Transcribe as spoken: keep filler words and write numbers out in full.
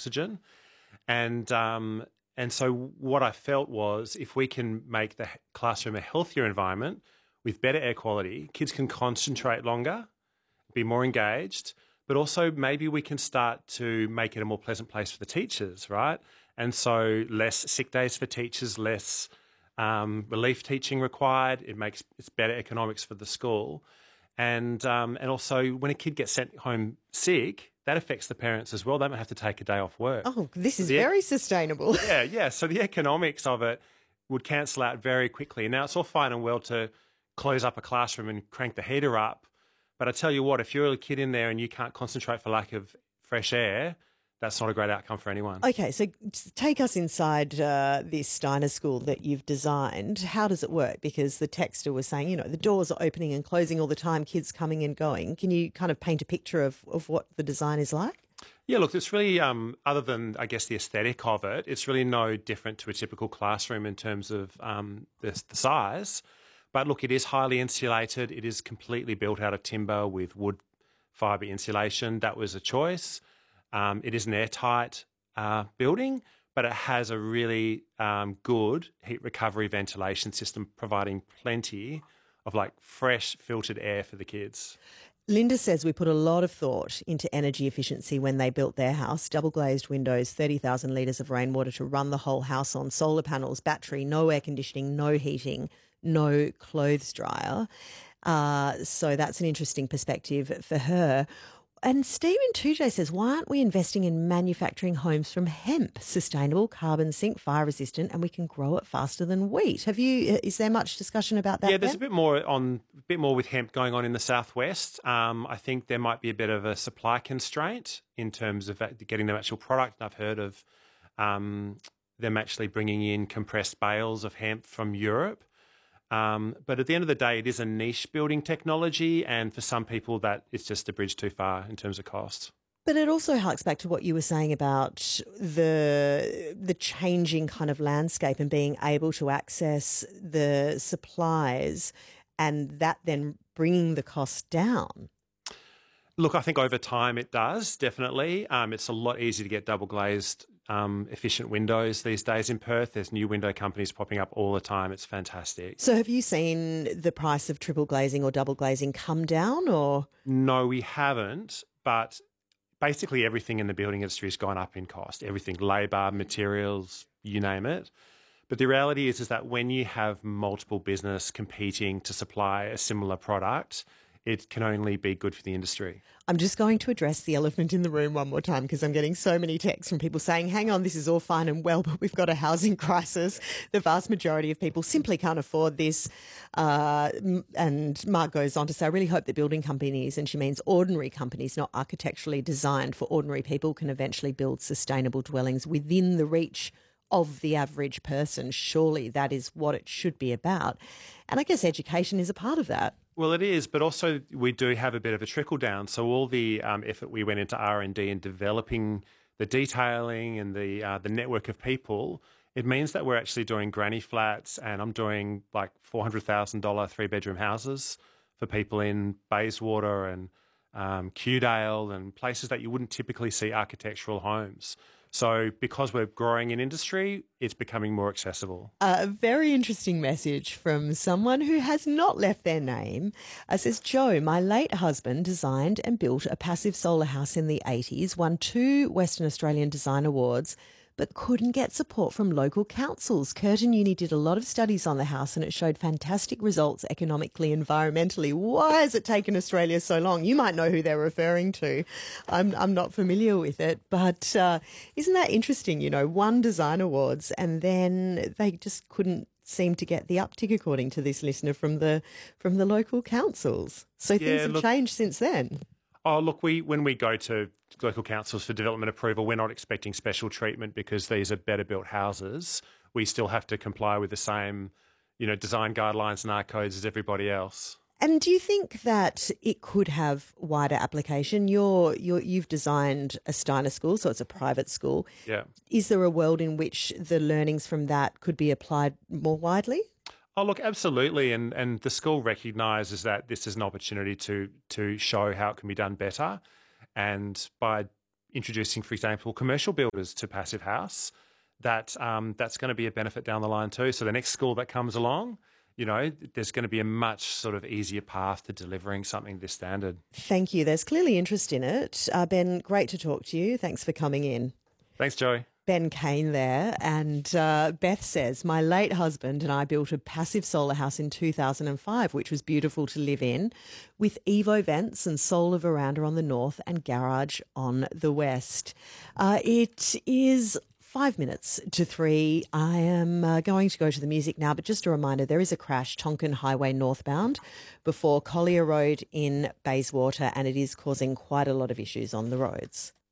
oxygen. And um, and so what I felt was if we can make the classroom a healthier environment with better air quality, kids can concentrate longer, be more engaged, but also maybe we can start to make it a more pleasant place for the teachers, right? And so less sick days for teachers, less um, relief teaching required. It makes it's better economics for the school. And um, and also when a kid gets sent home sick, that affects the parents as well. They might have to take a day off work. Oh, this is The- very sustainable. Yeah, yeah. So the economics of it would cancel out very quickly. Now, it's all fine and well to close up a classroom and crank the heater up. But I tell you what, if you're a kid in there and you can't concentrate for lack of fresh air, that's not a great outcome for anyone. Okay, so take us inside uh, this Steiner school that you've designed. How does it work? Because the texter was saying, you know, the doors are opening and closing all the time, kids coming and going. Can you kind of paint a picture of, of what the design is like? Yeah, look, it's really, um, other than, I guess, the aesthetic of it, it's really no different to a typical classroom in terms of um, the, the size. But look, it is highly insulated. It is completely built out of timber with wood fibre insulation. That was a choice. Um, it is an airtight uh, building, but it has a really um, good heat recovery ventilation system, providing plenty of like fresh filtered air for the kids. Linda says we put a lot of thought into energy efficiency when they built their house. Double glazed windows, thirty thousand litres of rainwater to run the whole house on, solar panels, battery, no air conditioning, no heating, no clothes dryer. Uh, so that's an interesting perspective for her. And Stephen two J says, why aren't we investing in manufacturing homes from hemp? Sustainable, carbon sink, fire resistant, and we can grow it faster than wheat. Have you? Is there much discussion about that? Yeah, there's then? a bit more on a bit more with hemp going on in the southwest. Um, I think there might be a bit of a supply constraint in terms of getting the actual product. I've heard of um, them actually bringing in compressed bales of hemp from Europe. Um, but at the end of the day, it is a niche building technology, and for some people that is just a bridge too far in terms of cost. But it also harks back to what you were saying about the the changing kind of landscape and being able to access the supplies and that then bringing the cost down. Look, I think over time it does, definitely. Um, it's a lot easier to get double glazed um, efficient windows these days in Perth. There's new window companies popping up all the time. It's fantastic. So have you seen the price of triple glazing or double glazing come down or? No, we haven't, but basically everything in the building industry has gone up in cost. Everything, labour, materials, you name it. But the reality is, is that when you have multiple business competing to supply a similar product, it can only be good for the industry. I'm just going to address the elephant in the room one more time because I'm getting so many texts from people saying, hang on, this is all fine and well, but we've got a housing crisis. The vast majority of people simply can't afford this. Uh, and Mark goes on to say, I really hope that building companies, and she means ordinary companies, not architecturally designed for ordinary people, can eventually build sustainable dwellings within the reach of the average person. Surely that is what it should be about. And I guess education is a part of that. Well, it is, but also we do have a bit of a trickle down. So all the um, effort we went into R and D and developing the detailing and the uh, the network of people, it means that we're actually doing granny flats, and I'm doing like four hundred thousand dollars three bedroom houses for people in Bayswater and um, Kewdale and places that you wouldn't typically see architectural homes. So because we're growing in industry, it's becoming more accessible. A very interesting message from someone who has not left their name. It says, Joe, my late husband designed and built a passive solar house in the eighties, won two Western Australian Design Awards, but couldn't get support from local councils. Curtin Uni did a lot of studies on the house and it showed fantastic results economically, environmentally. Why has it taken Australia so long? You might know who they're referring to. I'm I'm not familiar with it, but uh, isn't that interesting? You know, won Design Awards and then they just couldn't seem to get the uptick, according to this listener, from the from the local councils. So Yeah, things have look- changed since then. Oh, look, we when we go to local councils for development approval, we're not expecting special treatment because these are better built houses. We still have to comply with the same, you know, design guidelines and R codes as everybody else. And do you think that it could have wider application? You're, you're, you've designed a Steiner school, so it's a private school. Yeah. Is there a world in which the learnings from that could be applied more widely? Oh, look, absolutely. And and the school recognises that this is an opportunity to to show how it can be done better. And by introducing, for example, commercial builders to Passive House, that um, that's going to be a benefit down the line too. So the next school that comes along, you know, there's going to be a much sort of easier path to delivering something this standard. Thank you. There's clearly interest in it. Uh, Ben, great to talk to you. Thanks for coming in. Thanks, Joey. Ben Kane there. And uh, Beth says, my late husband and I built a passive solar house in two thousand five, which was beautiful to live in, with Evo vents and solar veranda on the north and garage on the west. Uh, it is five minutes to three. I am uh, going to go to the music now, but just a reminder, there is a crash, Tonkin Highway northbound before Collier Road in Bayswater, and it is causing quite a lot of issues on the roads.